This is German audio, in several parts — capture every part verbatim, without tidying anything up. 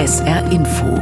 S R Info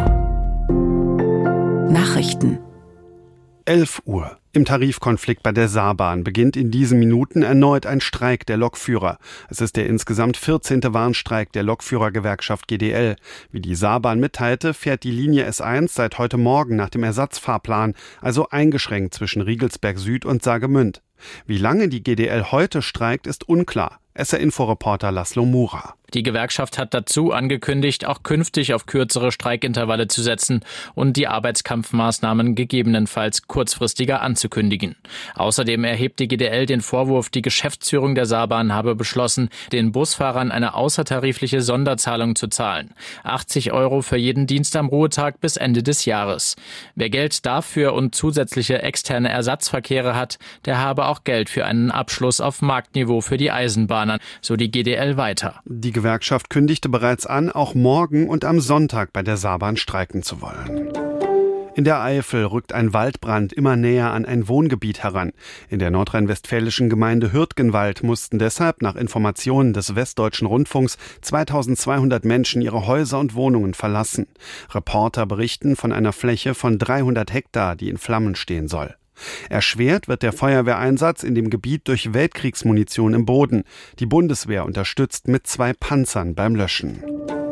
Nachrichten. elf Uhr. Im Tarifkonflikt bei der Saarbahn beginnt in diesen Minuten erneut ein Streik der Lokführer. Es ist der insgesamt vierzehnte Warnstreik der Lokführergewerkschaft G D L. Wie die Saarbahn mitteilte, fährt die Linie S eins seit heute Morgen nach dem Ersatzfahrplan, also eingeschränkt zwischen Riegelsberg Süd und Saargemünd. Wie lange die G D L heute streikt, ist unklar. S R-Info-Reporter Laszlo Mura. Die Gewerkschaft hat dazu angekündigt, auch künftig auf kürzere Streikintervalle zu setzen und die Arbeitskampfmaßnahmen gegebenenfalls kurzfristiger anzukündigen. Außerdem erhebt die G D L den Vorwurf, die Geschäftsführung der Saarbahn habe beschlossen, den Busfahrern eine außertarifliche Sonderzahlung zu zahlen. achtzig Euro für jeden Dienst am Ruhetag bis Ende des Jahres. Wer Geld dafür und zusätzliche externe Ersatzverkehre hat, der habe auch Geld für einen Abschluss auf Marktniveau für die Eisenbahner, so die G D L weiter. Die Gewerkschaft kündigte bereits an, auch morgen und am Sonntag bei der Saarbahn streiken zu wollen. In der Eifel rückt ein Waldbrand immer näher an ein Wohngebiet heran. In der nordrhein-westfälischen Gemeinde Hürtgenwald mussten deshalb nach Informationen des Westdeutschen Rundfunks zweitausendzweihundert Menschen ihre Häuser und Wohnungen verlassen. Reporter berichten von einer Fläche von dreihundert Hektar, die in Flammen stehen soll. Erschwert wird der Feuerwehreinsatz in dem Gebiet durch Weltkriegsmunition im Boden. Die Bundeswehr unterstützt mit zwei Panzern beim Löschen.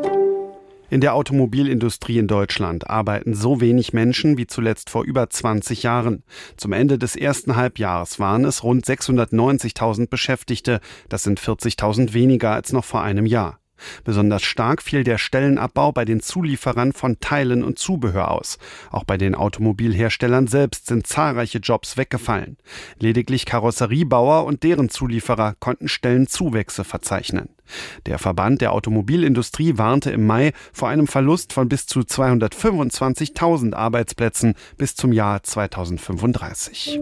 In der Automobilindustrie in Deutschland arbeiten so wenig Menschen wie zuletzt vor über zwanzig Jahren. Zum Ende des ersten Halbjahres waren es rund sechshundertneunzigtausend Beschäftigte. Das sind vierzigtausend weniger als noch vor einem Jahr. Besonders stark fiel der Stellenabbau bei den Zulieferern von Teilen und Zubehör aus. Auch bei den Automobilherstellern selbst sind zahlreiche Jobs weggefallen. Lediglich Karosseriebauer und deren Zulieferer konnten Stellenzuwächse verzeichnen. Der Verband der Automobilindustrie warnte im Mai vor einem Verlust von bis zu zweihundertfünfundzwanzigtausend Arbeitsplätzen bis zum Jahr zweitausendfünfunddreißig.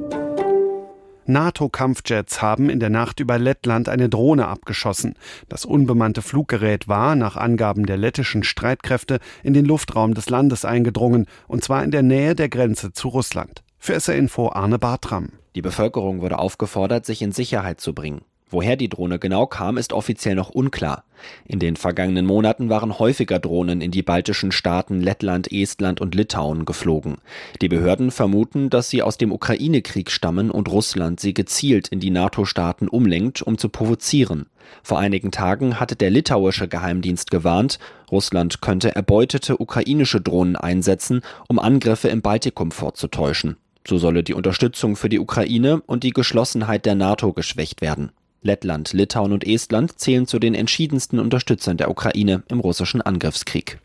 NATO-Kampfjets haben in der Nacht über Lettland eine Drohne abgeschossen. Das unbemannte Fluggerät war, nach Angaben der lettischen Streitkräfte, in den Luftraum des Landes eingedrungen, und zwar in der Nähe der Grenze zu Russland. Für S R-Info Arne Bartram. Die Bevölkerung wurde aufgefordert, sich in Sicherheit zu bringen. Woher die Drohne genau kam, ist offiziell noch unklar. In den vergangenen Monaten waren häufiger Drohnen in die baltischen Staaten Lettland, Estland und Litauen geflogen. Die Behörden vermuten, dass sie aus dem Ukraine-Krieg stammen und Russland sie gezielt in die NATO-Staaten umlenkt, um zu provozieren. Vor einigen Tagen hatte der litauische Geheimdienst gewarnt, Russland könnte erbeutete ukrainische Drohnen einsetzen, um Angriffe im Baltikum vorzutäuschen. So solle die Unterstützung für die Ukraine und die Geschlossenheit der NATO geschwächt werden. Lettland, Litauen und Estland zählen zu den entschiedensten Unterstützern der Ukraine im russischen Angriffskrieg.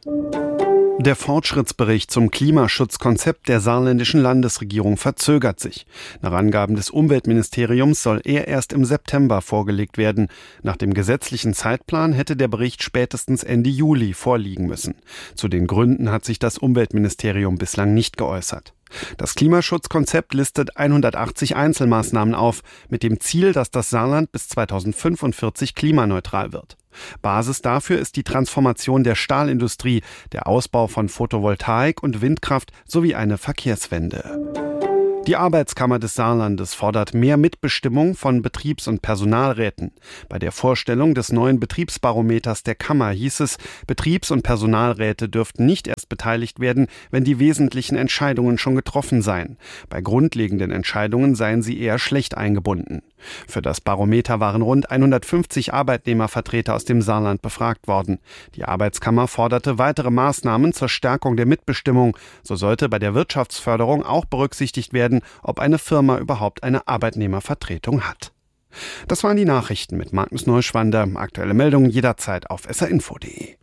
Der Fortschrittsbericht zum Klimaschutzkonzept der saarländischen Landesregierung verzögert sich. Nach Angaben des Umweltministeriums soll er erst im September vorgelegt werden. Nach dem gesetzlichen Zeitplan hätte der Bericht spätestens Ende Juli vorliegen müssen. Zu den Gründen hat sich das Umweltministerium bislang nicht geäußert. Das Klimaschutzkonzept listet hundertachtzig Einzelmaßnahmen auf, mit dem Ziel, dass das Saarland bis zweitausendfünfundvierzig klimaneutral wird. Basis dafür ist die Transformation der Stahlindustrie, der Ausbau von Photovoltaik und Windkraft sowie eine Verkehrswende. Die Arbeitskammer des Saarlandes fordert mehr Mitbestimmung von Betriebs- und Personalräten. Bei der Vorstellung des neuen Betriebsbarometers der Kammer hieß es, Betriebs- und Personalräte dürften nicht erst beteiligt werden, wenn die wesentlichen Entscheidungen schon getroffen seien. Bei grundlegenden Entscheidungen seien sie eher schlecht eingebunden. Für das Barometer waren rund hundertfünfzig Arbeitnehmervertreter aus dem Saarland befragt worden. Die Arbeitskammer forderte weitere Maßnahmen zur Stärkung der Mitbestimmung. So sollte bei der Wirtschaftsförderung auch berücksichtigt werden, ob eine Firma überhaupt eine Arbeitnehmervertretung hat. Das waren die Nachrichten mit Magnus Neuschwander. Aktuelle Meldungen jederzeit auf s r info punkt d e.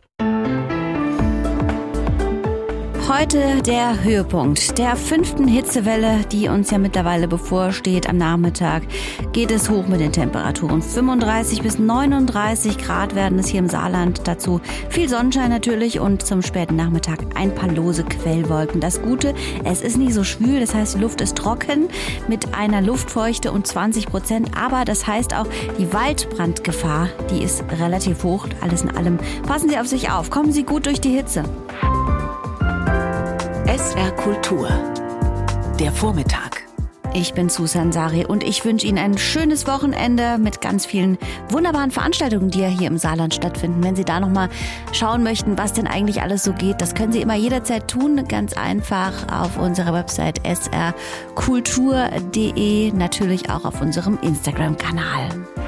Heute der Höhepunkt der fünften Hitzewelle, die uns ja mittlerweile bevorsteht. Am Nachmittag geht es hoch mit den Temperaturen. fünfunddreißig bis neununddreißig Grad werden es hier im Saarland. Dazu viel Sonnenschein natürlich und zum späten Nachmittag ein paar lose Quellwolken. Das Gute, es ist nicht so schwül, das heißt, die Luft ist trocken mit einer Luftfeuchte um zwanzig Prozent. Aber das heißt auch, die Waldbrandgefahr, die ist relativ hoch. Alles in allem, passen Sie auf sich auf, kommen Sie gut durch die Hitze. S R Kultur. Der Vormittag. Ich bin Susan Sari und ich wünsche Ihnen ein schönes Wochenende mit ganz vielen wunderbaren Veranstaltungen, die ja hier im Saarland stattfinden. Wenn Sie da nochmal schauen möchten, was denn eigentlich alles so geht, das können Sie immer jederzeit tun. Ganz einfach auf unserer Website s r kultur punkt d e, natürlich auch auf unserem Instagram-Kanal.